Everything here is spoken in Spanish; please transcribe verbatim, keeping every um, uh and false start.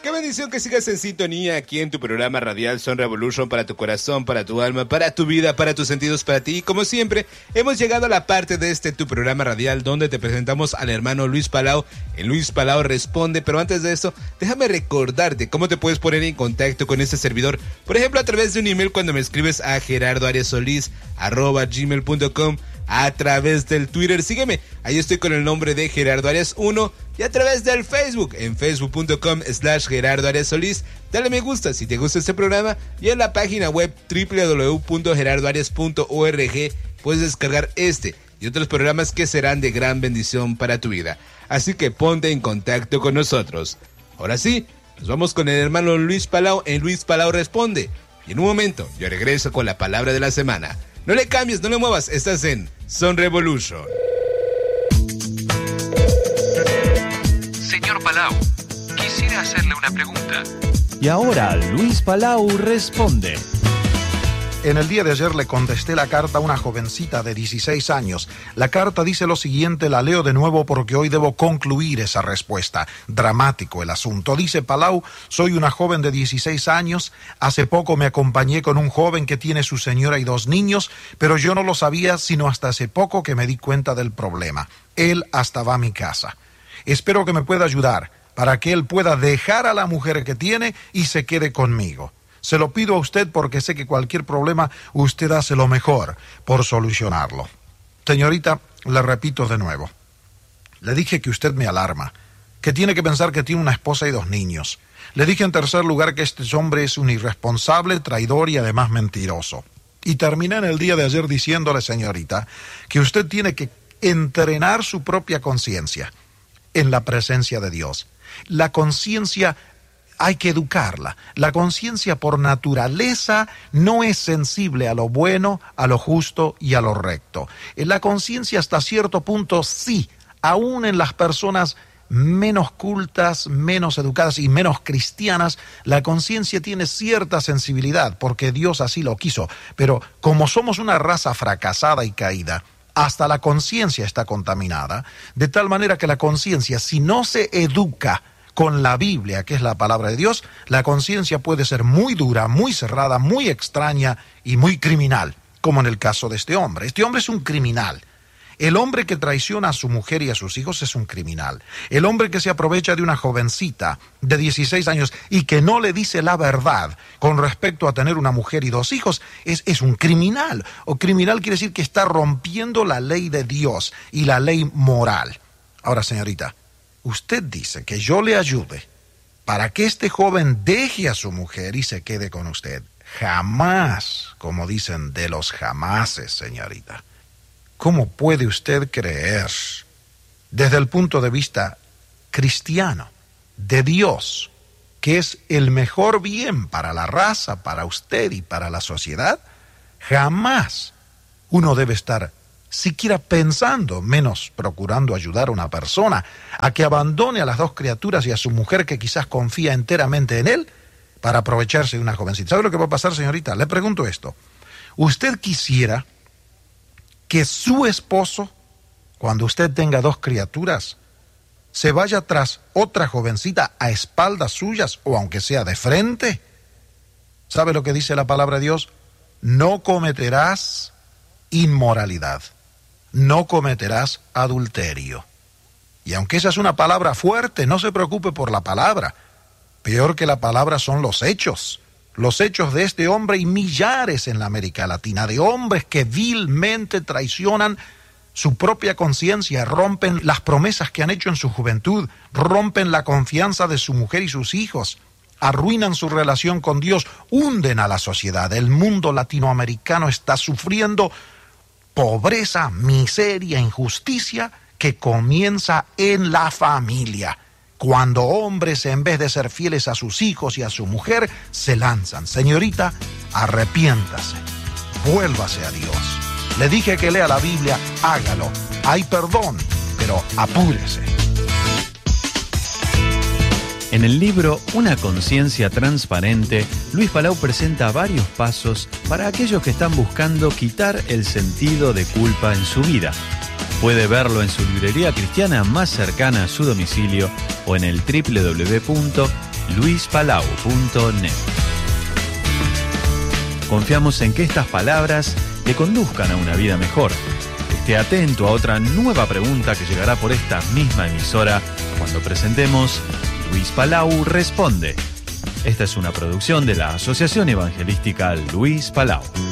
Qué bendición que sigas en sintonía aquí en tu programa radial Son Revolution, para tu corazón, para tu alma, para tu vida, para tus sentidos, para ti. Y como siempre, hemos llegado a la parte de este tu programa radial donde te presentamos al hermano Luis Palau en Luis Palau Responde. Pero antes de eso, déjame recordarte cómo te puedes poner en contacto con este servidor. Por ejemplo, a través de un email cuando me escribes a gerardo arias solís arroba gmail punto com. A través del Twitter, sígueme, ahí estoy con el nombre de Gerardo Arias uno, y a través del Facebook, en facebook punto com slash Gerardo Arias Solís, dale me gusta si te gusta este programa, y en la página web doble u doble u doble u punto gerardo arias punto org puedes descargar este y otros programas que serán de gran bendición para tu vida. Así que ponte en contacto con nosotros. Ahora sí, nos vamos con el hermano Luis Palau en Luis Palau Responde, y en un momento yo regreso con la palabra de la semana. No le cambies, no le muevas, estás en Son Revolution. Señor Palau, quisiera hacerle una pregunta. Y ahora Luis Palau responde. En el día de ayer le contesté la carta a una jovencita de dieciséis años. La carta dice lo siguiente, la leo de nuevo porque hoy debo concluir esa respuesta. Dramático el asunto. Dice Palau, soy una joven de dieciséis años. Hace poco me acompañé con un joven que tiene su señora y dos niños, pero yo no lo sabía sino hasta hace poco que me di cuenta del problema. Él hasta va a mi casa. Espero que me pueda ayudar para que él pueda dejar a la mujer que tiene y se quede conmigo. Se lo pido a usted porque sé que cualquier problema usted hace lo mejor por solucionarlo. Señorita, le repito de nuevo. Le dije que usted me alarma, que tiene que pensar que tiene una esposa y dos niños. Le dije en tercer lugar que este hombre es un irresponsable, traidor y además mentiroso. Y terminé en el día de ayer diciéndole, señorita, que usted tiene que entrenar su propia conciencia en la presencia de Dios. La conciencia hay que educarla. La conciencia por naturaleza no es sensible a lo bueno, a lo justo y a lo recto. La conciencia hasta cierto punto sí, aún en las personas menos cultas, menos educadas y menos cristianas, la conciencia tiene cierta sensibilidad porque Dios así lo quiso. Pero como somos una raza fracasada y caída, hasta la conciencia está contaminada, de tal manera que la conciencia, si no se educa con la Biblia, que es la palabra de Dios, la conciencia puede ser muy dura, muy cerrada, muy extraña y muy criminal, como en el caso de este hombre. Este hombre es un criminal. El hombre que traiciona a su mujer y a sus hijos es un criminal. El hombre que se aprovecha de una jovencita de dieciséis años y que no le dice la verdad con respecto a tener una mujer y dos hijos es, es un criminal. O criminal quiere decir que está rompiendo la ley de Dios y la ley moral. Ahora, señorita, usted dice que yo le ayude para que este joven deje a su mujer y se quede con usted. Jamás, como dicen, de los jamases, señorita. ¿Cómo puede usted creer, desde el punto de vista cristiano, de Dios, que es el mejor bien para la raza, para usted y para la sociedad? Jamás uno debe estar siquiera pensando, menos procurando ayudar a una persona a que abandone a las dos criaturas y a su mujer que quizás confía enteramente en él para aprovecharse de una jovencita. ¿Sabe lo que va a pasar, señorita? Le pregunto esto. ¿Usted quisiera que su esposo, cuando usted tenga dos criaturas, se vaya tras otra jovencita a espaldas suyas o aunque sea de frente? ¿Sabe lo que dice la palabra de Dios? No cometerás inmoralidad. No cometerás adulterio. Y aunque esa es una palabra fuerte, no se preocupe por la palabra. Peor que la palabra son los hechos. Los hechos de este hombre y millares en la América Latina, de hombres que vilmente traicionan su propia conciencia, rompen las promesas que han hecho en su juventud, rompen la confianza de su mujer y sus hijos, arruinan su relación con Dios, hunden a la sociedad. El mundo latinoamericano está sufriendo pobreza, miseria, injusticia que comienza en la familia. Cuando hombres, en vez de ser fieles a sus hijos y a su mujer, se lanzan. Señorita, arrepiéntase, vuélvase a Dios. Le dije que lea la Biblia, hágalo. Hay perdón, pero apúrese. En el libro Una conciencia transparente, Luis Palau presenta varios pasos para aquellos que están buscando quitar el sentido de culpa en su vida. Puede verlo en su librería cristiana más cercana a su domicilio o en el doble u doble u doble u punto luis palau punto net. Confiamos en que estas palabras le conduzcan a una vida mejor. Esté atento a otra nueva pregunta que llegará por esta misma emisora cuando presentemos Luis Palau Responde. Esta es una producción de la Asociación Evangelística Luis Palau.